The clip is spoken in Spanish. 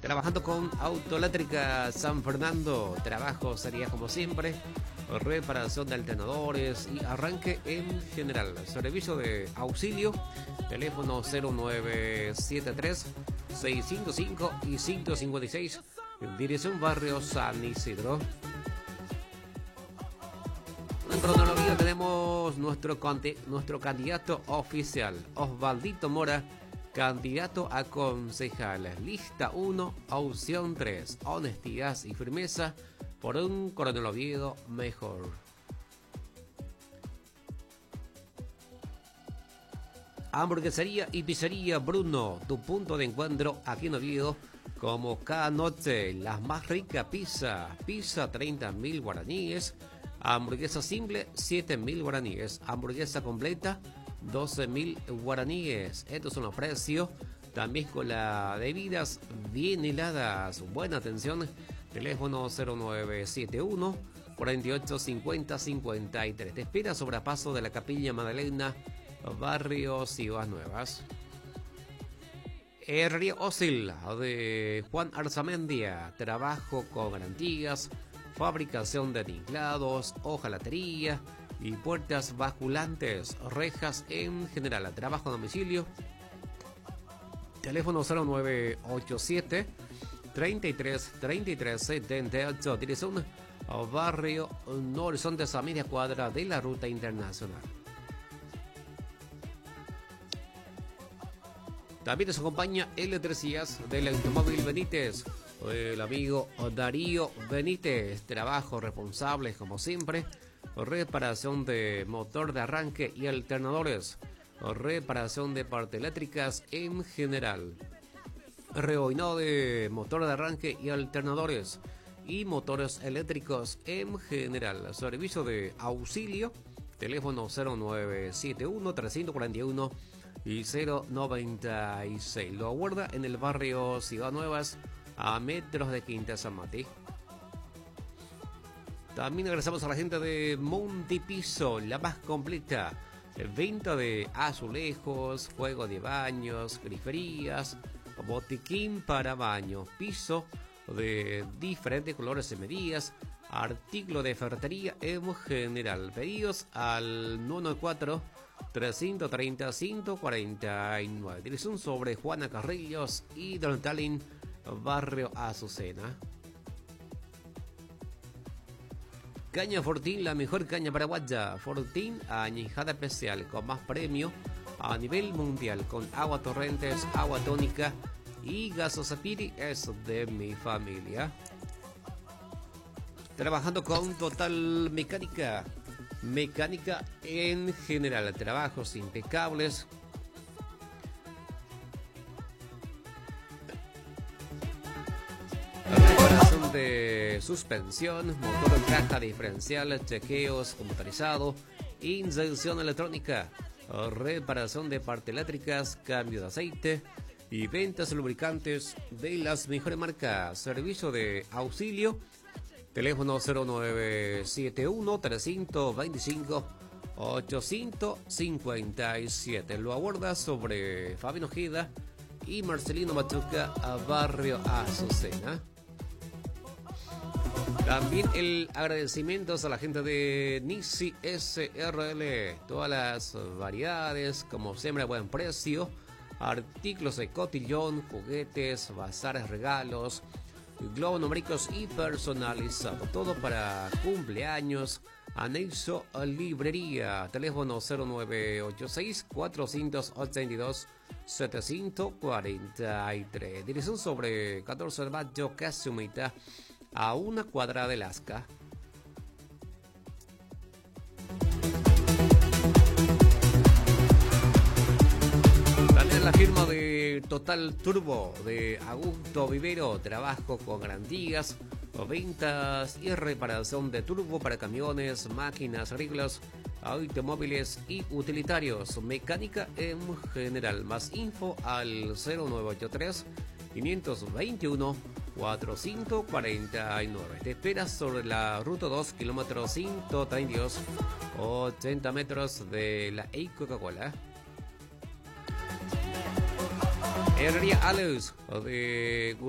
Trabajando con Autoeléctrica San Fernando. Trabajo sería como siempre. Reparación de alternadores y arranque en general. Servicio de auxilio. Teléfono 0973 605 y 156. Dirección Barrio San Isidro. En cronología tenemos nuestro candidato oficial, Osvaldito Mora, candidato a concejal. Lista 1, opción 3, honestidad y firmeza por un Coronel Oviedo mejor. Hamburguesería y pizzería Bruno, tu punto de encuentro aquí en Oviedo. Como cada noche, la más rica pizza 30.000 guaraníes. Hamburguesa simple, 7.000 guaraníes. Hamburguesa completa, 12.000 guaraníes. Estos son los precios. También con las bebidas bien heladas. Buena atención. Teléfono 0971 485053. Te espera sobre paso de la Capilla Madalena, barrio Ciudad Nuevas. Herrería Osil de Juan Arzamendia. Trabajo con garantías. Fabricación de tinklados, hojalatería y puertas basculantes, rejas en general. Trabajo a domicilio. Teléfono 0987 33 78. Dirección Barrio No Horizontes, a media cuadra de la ruta internacional. También nos acompaña Electricidad del Automóvil Benítez. El amigo Darío Benítez. Trabajo responsable como siempre. Reparación de motor de arranque y alternadores. Reparación de partes eléctricas en general. Reboinado de motor de arranque y alternadores. Y motores eléctricos en general. Servicio de auxilio. Teléfono 0971 341 y 096. Lo aguarda en el barrio Ciudad Nuevas, a metros de Quinta San Mati. También agradecemos a la gente de Montipiso, la más completa. Venta de azulejos, juego de baños, griferías, botiquín para baños, piso de diferentes colores y medidas, artículo de ferretería en general. Pedidos al 994 330 149. Dirección sobre Juana Carrillos y Don Talín, barrio Azucena. Caña Fortín, la mejor caña paraguaya. Fortín, añejada especial con más premio a nivel mundial, con agua torrentes, agua tónica y Gasosapiri, es de mi familia. Trabajando con Total Mecánica. Mecánica en general, trabajos impecables. Reparación de suspensión, motor, caja diferencial, chequeos computarizado, inyección electrónica, reparación de partes eléctricas, cambio de aceite y ventas de lubricantes de las mejores marcas. Servicio de auxilio. Teléfono 0971 325 857. Lo aborda sobre Fabián Ojeda y Marcelino Machuca, a barrio Azucena. También el agradecimiento a la gente de Nisi SRL. Todas las variedades, como siempre, a buen precio. Artículos de cotillón, juguetes, bazares, regalos, globos numéricos y personalizados. Todo para cumpleaños. Anexo Librería. Teléfono 0986 482 743. Dirección sobre 14 de mayo, casi humita, a una cuadra de Lasca. También la firma de Total Turbo de Augusto Vivero. Trabajo con garantías, ventas y reparación de turbo para camiones, máquinas, arreglos, automóviles y utilitarios. Mecánica en general. Más info al 0983 521 449. Te esperas sobre la ruta 2, kilómetro 132, 80 metros de la Coca-Cola. Herrería Alex de